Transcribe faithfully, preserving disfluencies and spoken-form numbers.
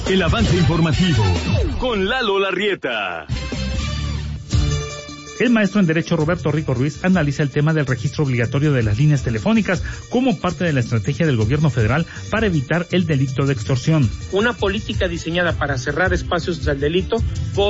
El avance informativo con Lalo Larrieta. El maestro en Derecho Roberto Rico Ruiz analiza el tema del registro obligatorio de las líneas telefónicas como parte de la estrategia del gobierno federal para evitar el delito de extorsión. Una política diseñada para cerrar espacios del delito